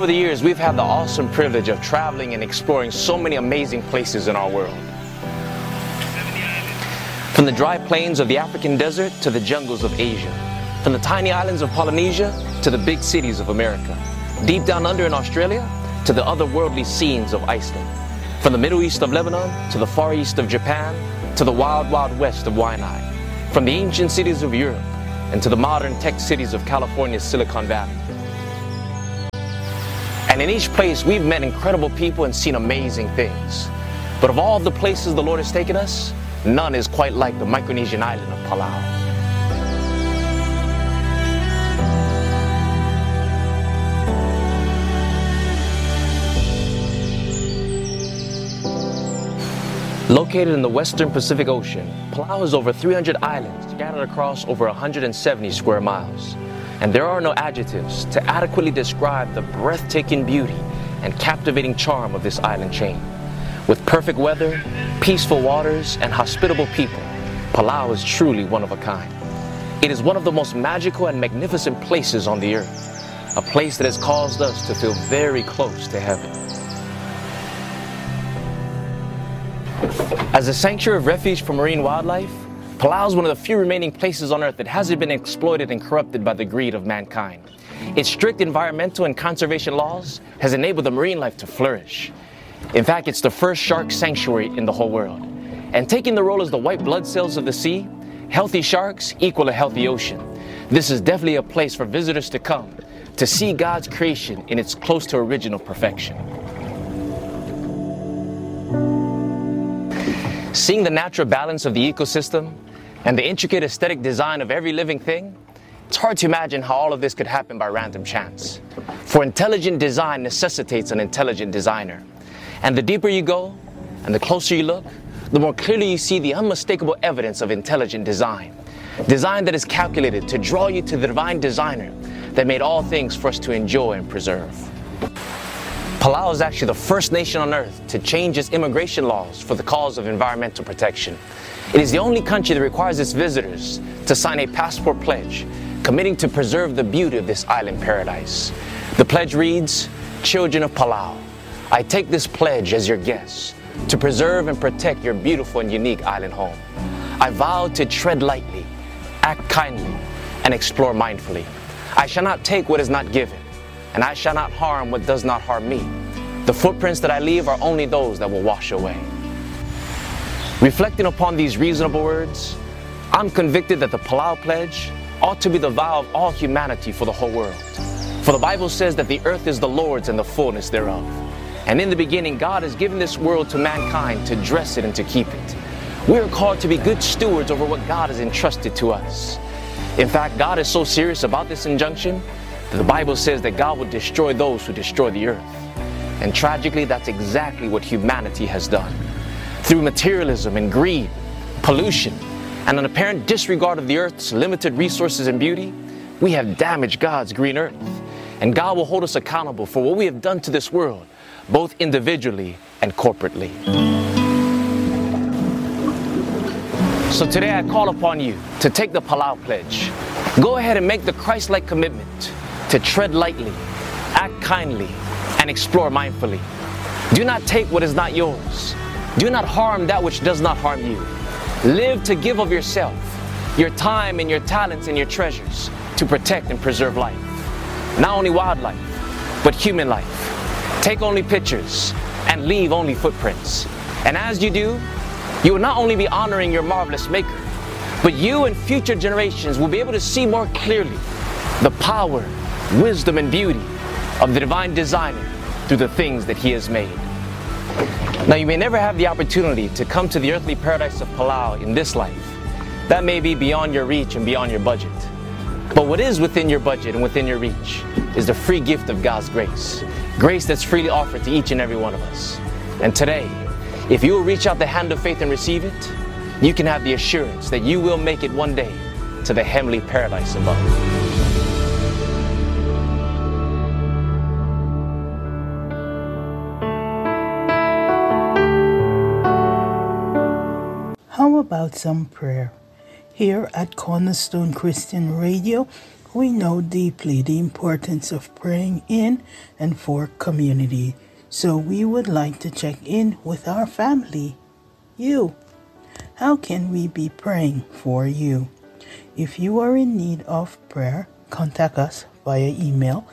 over the years, we've had the awesome privilege of traveling and exploring so many amazing places in our world. From the dry plains of the African desert to the jungles of Asia, from the tiny islands of Polynesia to the big cities of America, deep down under in Australia to the otherworldly scenes of Iceland, from the Middle East of Lebanon to the Far East of Japan to the wild, wild west of Waianae, from the ancient cities of Europe and to the modern tech cities of California's Silicon Valley. And in each place, we've met incredible people and seen amazing things. But of all the places the Lord has taken us, none is quite like the Micronesian island of Palau. Located in the western Pacific Ocean, Palau has over 300 islands scattered across over 170 square miles. And there are no adjectives to adequately describe the breathtaking beauty and captivating charm of this island chain. With perfect weather, peaceful waters, and hospitable people, Palau is truly one of a kind. It is one of the most magical and magnificent places on the earth, a place that has caused us to feel very close to heaven. As a sanctuary of refuge for marine wildlife, Palau is one of the few remaining places on earth that hasn't been exploited and corrupted by the greed of mankind. Its strict environmental and conservation laws has enabled the marine life to flourish. In fact, it's the first shark sanctuary in the whole world. And taking the role as the white blood cells of the sea, healthy sharks equal a healthy ocean. This is definitely a place for visitors to come to see God's creation in its close to original perfection. Seeing the natural balance of the ecosystem and the intricate aesthetic design of every living thing, it's hard to imagine how all of this could happen by random chance. For intelligent design necessitates an intelligent designer. And the deeper you go, and the closer you look, the more clearly you see the unmistakable evidence of intelligent design. Design that is calculated to draw you to the divine designer that made all things for us to enjoy and preserve. Palau is actually the first nation on earth to change its immigration laws for the cause of environmental protection. It is the only country that requires its visitors to sign a passport pledge committing to preserve the beauty of this island paradise. The pledge reads, "Children of Palau, I take this pledge as your guests to preserve and protect your beautiful and unique island home. I vow to tread lightly, act kindly, and explore mindfully. I shall not take what is not given, and I shall not harm what does not harm me. The footprints that I leave are only those that will wash away." Reflecting upon these reasonable words, I'm convicted that the Palau Pledge ought to be the vow of all humanity for the whole world. For the Bible says that the earth is the Lord's and the fullness thereof. And in the beginning, God has given this world to mankind to dress it and to keep it. We are called to be good stewards over what God has entrusted to us. In fact, God is so serious about this injunction that the Bible says that God will destroy those who destroy the earth. And tragically, that's exactly what humanity has done. Through materialism and greed, pollution, and an apparent disregard of the earth's limited resources and beauty, we have damaged God's green earth. And God will hold us accountable for what we have done to this world, both individually and corporately. So today I call upon you to take the Palau Pledge. Go ahead and make the Christ-like commitment to tread lightly, act kindly, and explore mindfully. Do not take what is not yours. Do not harm that which does not harm you. Live to give of yourself, your time and your talents and your treasures to protect and preserve life. Not only wildlife, but human life. Take only pictures and leave only footprints. And as you do, you will not only be honoring your marvelous Maker, but you and future generations will be able to see more clearly the power, wisdom, and beauty of the divine designer through the things that he has made. Now, you may never have the opportunity to come to the earthly paradise of Palau in this life. That may be beyond your reach and beyond your budget. But what is within your budget and within your reach is the free gift of God's grace. Grace that's freely offered to each and every one of us. And today, if you will reach out the hand of faith and receive it, you can have the assurance that you will make it one day to the heavenly paradise above. How about some prayer? Here at Cornerstone Christian Radio, We know deeply the importance of praying in and for community, so we would like to check in with our family. You. How can we be praying for you? If you are in need of prayer, contact us via email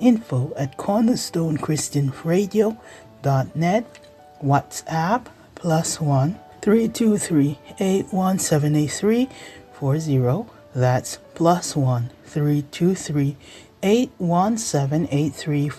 info@cornerstonechristianradio.net, WhatsApp +1 323 817 8340. That's +1 323 817